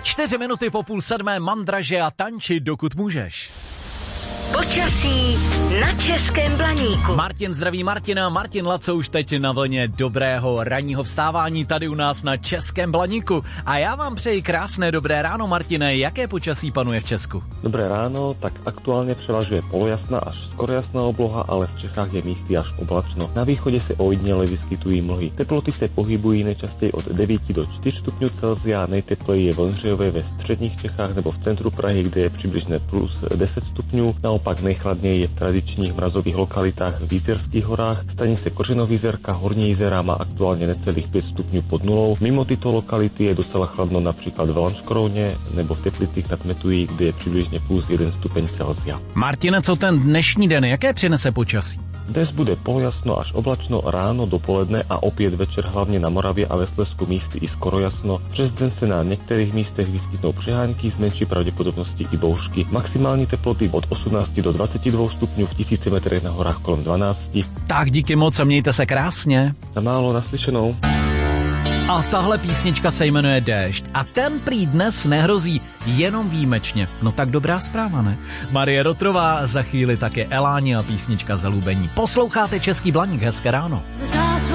4 minuty po 6:30 mandraže a tanči, dokud můžeš. Počasí na Českém Blaníku. Martin zdraví Martina, Martin Laco už teď na vlně dobrého ranního vstávání tady u nás na Českém Blaníku. A já vám přeji krásné dobré ráno, Martine, jaké počasí panuje v Česku? Dobré ráno, tak aktuálně převažuje polojasná až skoro jasná obloha, ale v Čechách je místy až oblačno. Na východě se ojedněle vyskytují mlhy. Teploty se pohybují nejčastěji od 9 do 4 stupňů Celsia, nejtepleji je v Ondřejově ve středních Čechách nebo v centru Prahy, kde je přibližně plus 10 stupňů. Naopak nejchladněji je v tradičních mrazových lokalitách v Jizerských horách. Stanice Kořenovýzerka, Horní Jizera má aktuálně necelých 5 stupňů pod nulou. Mimo tyto lokality je docela chladno například v Lanškrouně nebo v Teplicích nad Metují, kde je přibližně plus 1 stupeň Celsia. Martine, co ten dnešní den, jaké přinese počasí? Dnes bude polojasno až oblačno ráno, dopoledne a opět večer hlavně na Moravě a ve Slezsku místy i skoro jasno. Přes den se na některých místech vyskytnou přehánky s menší pravděpodobností i bouřky. Maximální teploty od 18 do 22 stupňů v 1000 metrech na horách kolem 12. Tak díky moc a mějte se krásně. Na málo, naslyšenou. A tahle písnička se jmenuje Déšť a ten prý dnes nehrozí jenom výjimečně. No tak dobrá zpráva, ne? Marie Rotrová, za chvíli také Eláni a písnička Zalubení. Posloucháte Český Blaník, hezké ráno.